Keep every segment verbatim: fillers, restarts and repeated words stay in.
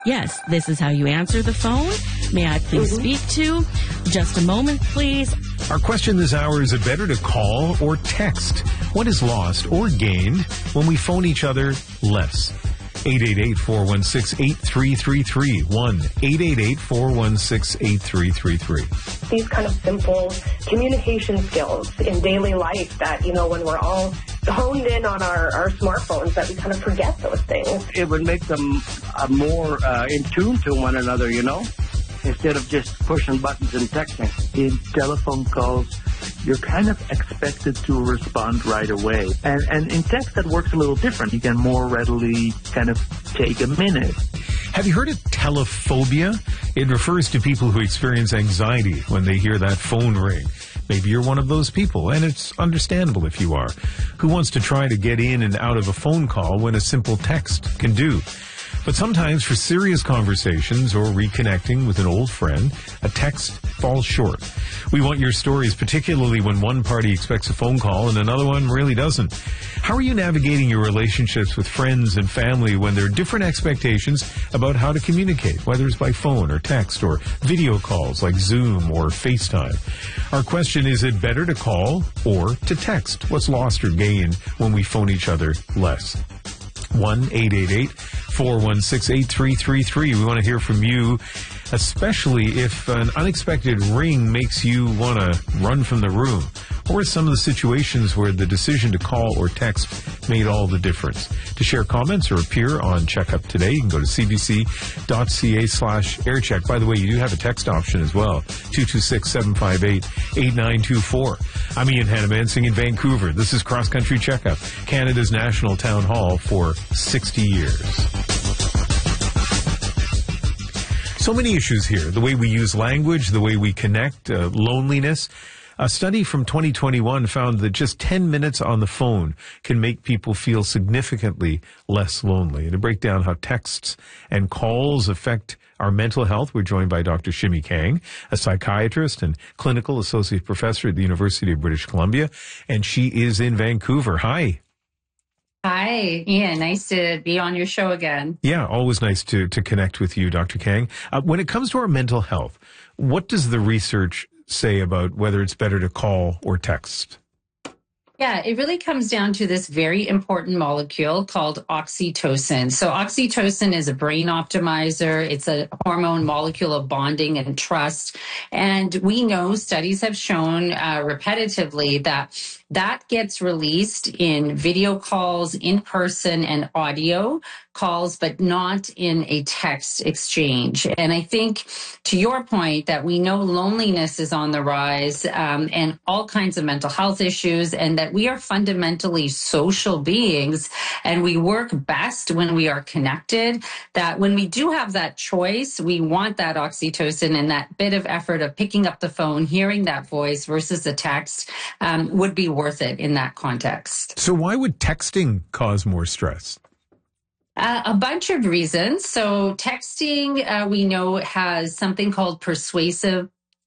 Yes, this is how you answer the phone. May I please Mm-hmm. speak to? Just a moment, please. Our question this hour, is it better to call or text? What is lost or gained when we phone each other less? eight eight eight, four one six, eight three three three. one eight eight eight, four one six, eight three three three. These kind of simple communication skills in daily life that, you know, when we're all honed in on our, our smartphones, that we kind of forget those things. It would make them uh, more uh, in tune to one another, you know, instead of just pushing buttons and texting. In telephone calls, you're kind of expected to respond right away. And, and in text, that works a little different. You can more readily kind of take a minute. Have you heard of telephobia? It refers to people who experience anxiety when they hear that phone ring. Maybe you're one of those people, and it's understandable if you are. Who wants to try to get in and out of a phone call when a simple text can do? But sometimes for serious conversations or reconnecting with an old friend, a text falls short. We want your stories, particularly when one party expects a phone call and another one really doesn't. How are you navigating your relationships with friends and family when there are different expectations about how to communicate, whether it's by phone or text or video calls like Zoom or FaceTime? Our question, is it better to call or to text? What's lost or gained when we phone each other less? one eight eight eight, four one six, eight three three three. We want to hear from you, especially if an unexpected ring makes you want to run from the room, or some of the situations where the decision to call or text made all the difference. To share comments or appear on Checkup Today, you can go to cbc.ca slash aircheck. By the way, you do have a text option as well, two two six, seven five eight, eight nine two four. I'm Ian Hannamansing in Vancouver. This is Cross Country Checkup, Canada's national town hall for sixty years. So many issues here. The way we use language, the way we connect, uh, loneliness. A study from twenty twenty-one found that just ten minutes on the phone can make people feel significantly less lonely. And to break down how texts and calls affect our mental health, we're joined by Doctor Shimi Kang, a psychiatrist and clinical associate professor at the University of British Columbia, and she is in Vancouver. Hi. Hi, Ian. Nice to be on your show again. Yeah, always nice to, to connect with you, Doctor Kang. Uh, when it comes to our mental health, what does the research say about whether it's better to call or text? Yeah, it really comes down to this very important molecule called oxytocin. So oxytocin is a brain optimizer. It's a hormone molecule of bonding and trust. And we know studies have shown uh, repetitively that that gets released in video calls, in person, and audio calls, but not in a text exchange. And I think to your point that we know loneliness is on the rise um, and all kinds of mental health issues, and that we are fundamentally social beings and we work best when we are connected, that when we do have that choice, we want that oxytocin, and that bit of effort of picking up the phone, hearing that voice versus the text um, would be worth it in that context. So why would texting cause more stress? Uh, a bunch of reasons. So texting, uh, we know, has something called persuasive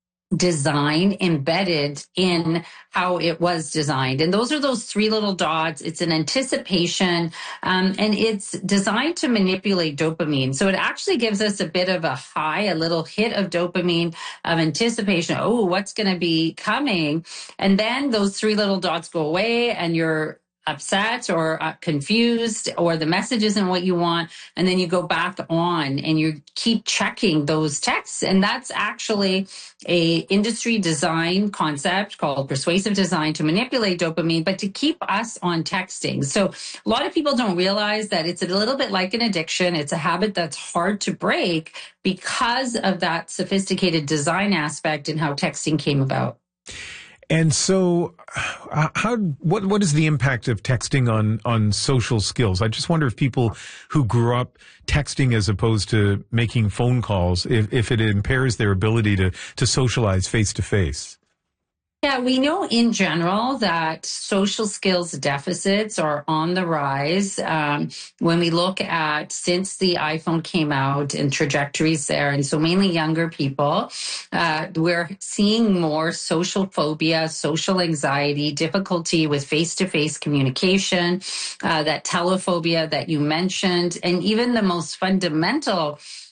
design embedded in how it was designed. And those are those three little dots. It's an anticipation, um, and it's designed to manipulate dopamine. So it actually gives us a bit of a high, a little hit of dopamine, of anticipation. Oh, what's going to be coming? And then those three little dots go away and you're upset or uh, confused, or the message isn't what you want, and then you go back on and you keep checking those texts. And that's actually a industry design concept called persuasive design to manipulate dopamine, but to keep us on texting. So a lot of people don't realize that it's a little bit like an addiction. It's a habit that's hard to break because of that sophisticated design aspect and how texting came about. And so, uh, how what what is the impact of texting on on social skills? I just wonder if people who grew up texting as opposed to making phone calls, if, if it impairs their ability to to socialize face to face. Yeah, we know in general that social skills deficits are on the rise. Um, when we look at since the iPhone came out and trajectories there, and so mainly younger people, uh, we're seeing more social phobia, social anxiety, difficulty with face-to-face communication, uh, that telephobia that you mentioned, and even the most fundamental